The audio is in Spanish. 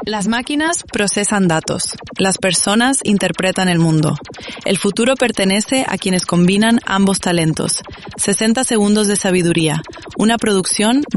Las máquinas procesan datos. Las personas interpretan el mundo. El futuro pertenece a quienes combinan ambos talentos. 60 segundos de sabiduría. Una producción